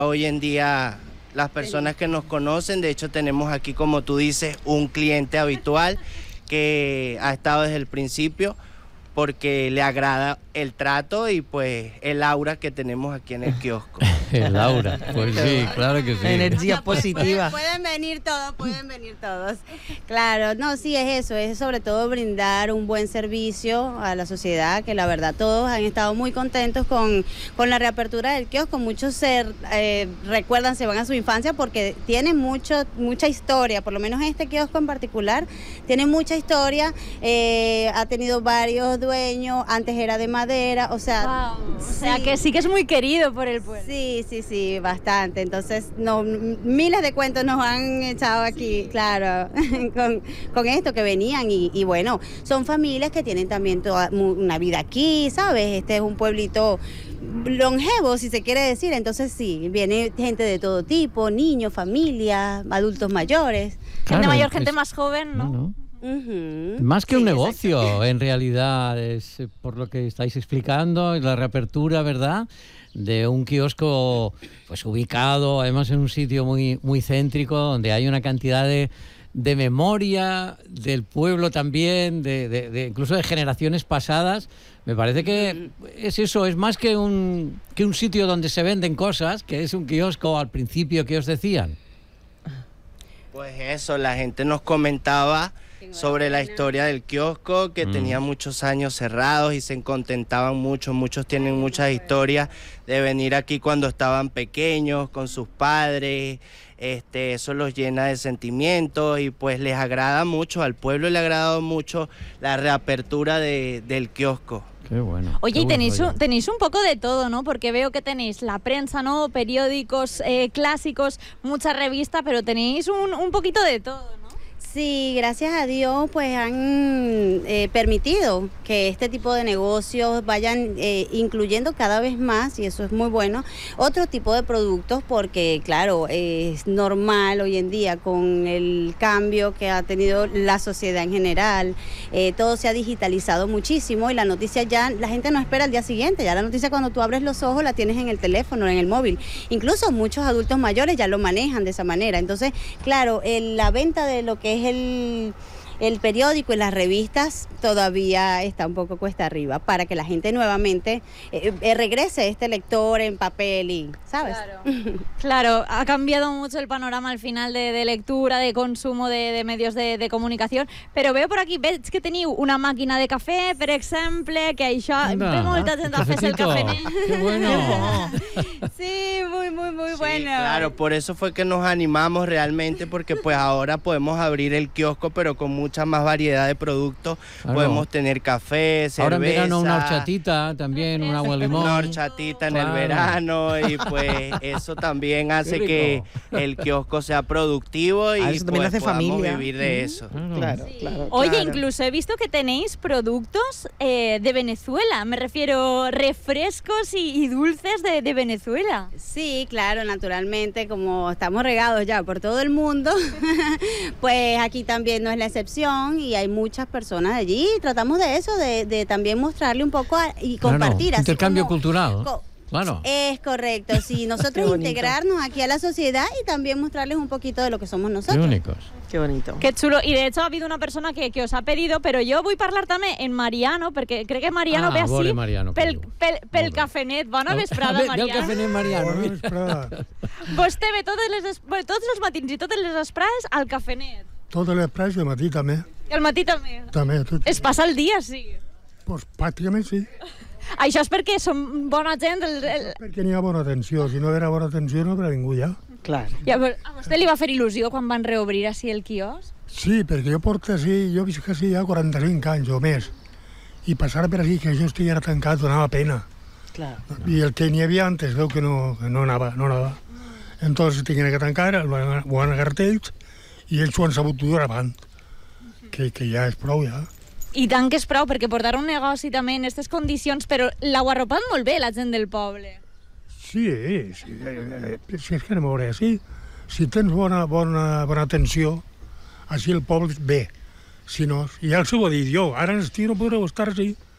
Hoy en día las personas que nos conocen, de hecho tenemos aquí, como tú dices, un cliente habitual que ha estado desde el principio porque le agrada el trato y pues el aura que tenemos aquí en el kiosco. El aura, pues sí, claro que sí. Energía positiva. Pueden venir todos. Claro, no, sí es eso, es sobre todo brindar un buen servicio a la sociedad, que la verdad todos han estado muy contentos con la reapertura del kiosco. Muchos recuerdan, se van a su infancia porque tiene mucha historia, por lo menos este kiosco en particular tiene mucha historia, ha tenido varios dueños, antes era de madera, o sea... Wow. O sea, que sí que es muy querido por el pueblo. Sí, bastante. Entonces, miles de cuentos nos han echado aquí, claro, con esto que venían y bueno, son familias que tienen también toda una vida aquí, ¿sabes? Este es un pueblito longevo, si se quiere decir, entonces sí, viene gente de todo tipo, niños, familias, adultos mayores. Gente mayor, gente más joven, ¿no? Más que un negocio, en realidad, es por lo que estáis explicando, la reapertura, ¿verdad?, de un kiosco pues ubicado, además en un sitio muy, muy céntrico, donde hay una cantidad de memoria del pueblo también, incluso de generaciones pasadas. Me parece que es eso, es más que un sitio donde se venden cosas, que es un kiosco al principio que os decían. Pues eso, la gente nos comentaba sobre la historia del kiosco, que tenía muchos años cerrados y se contentaban mucho. Muchos tienen muchas historias de venir aquí cuando estaban pequeños, con sus padres. Eso los llena de sentimientos y pues les agrada mucho, al pueblo le ha agradado mucho la reapertura del kiosco. Qué bueno. Oye, y tenéis un poco de todo, ¿no? Porque veo que tenéis la prensa, ¿no? Periódicos clásicos, mucha revista, pero tenéis un poquito de todo, ¿no? Sí, gracias a Dios pues han permitido que este tipo de negocios vayan incluyendo cada vez más, y eso es muy bueno, otro tipo de productos, porque claro, es normal hoy en día con el cambio que ha tenido la sociedad en general, todo se ha digitalizado muchísimo y la noticia ya, la gente no espera al día siguiente, ya la noticia cuando tú abres los ojos la tienes en el teléfono, en el móvil, incluso muchos adultos mayores ya lo manejan de esa manera. Entonces, claro, la venta de lo que es el periódico y las revistas todavía está un poco cuesta arriba para que la gente nuevamente regrese este lector en papel y, ¿sabes? Claro, ha cambiado mucho el panorama al final de lectura, de consumo de medios de comunicación, però veo por aquí, veig que teniu una màquina de cafè, per exemple, que això... Ve molta gent a fer el cafenet. ¡Qué bueno! Sí, muy Sí, bueno. Claro, por eso fue que nos animamos realmente, porque pues ahora podemos abrir el kiosco, pero con mucha más variedad de productos. Claro. Podemos tener café, cerveza. Ahora en verano una horchatita también, un agua de limón. Una horchatita en el verano, y pues eso también hace que el kiosco sea productivo y eso también pues, hace podamos familia. vivir de eso. Claro. Oye, incluso he visto que tenéis productos de Venezuela, me refiero refrescos y dulces de Venezuela. Sí, claro, naturalmente, como estamos regados ya por todo el mundo, pues aquí también no es la excepción y hay muchas personas allí. Tratamos de eso, de también mostrarle un poco y compartir. Claro, así intercambio como, cultural. Claro. Es correcto, sí, nosotros integrarnos aquí a la sociedad y también mostrarles un poquito de lo que somos nosotros. Qué únicos. Qué bonito. Qué xulo. I de hecho ha habido una persona que os ha pedido, però jo vull parlar també en Mariano, perquè crec que Mariano ve així Mariano, pel cafenet. Bona vesprada, Mariano. Del cafenet Mariano. Bona vesprada. Vostè ve tots els matins i totes les vesprades al cafenet. Totes les preses i al matí també. I al matí també. També, tot. Es passa el dia, sí. Pues pràcticament sí. Això és perquè som bona gent. Perquè n'hi ha bona atenció. Si no hi haguera bona atenció no hauria vingut ja. Clar. I a vostè li va fer il·lusió quan van reobrir així el quiosc? Sí, perquè jo visc així ja 45 anys o més. I passar per aquí, que això estiguera tancat, donava pena. Clar. I el que n'hi havia antes veu que no anava. Entonces tenien que tancar, ho han agarrat ells, i ells ho han sabut dur avant. Que ja és prou, ja. I tant que és prou, perquè portar un negoci també en aquestes condicions, però l'heu arropat molt bé, la gent del poble. Sí, si és que anem a veure, sí. Si tens bona atenció, així el poble ve. Si no, ja els ho he dit jo, ara en estiu no podreu estar així,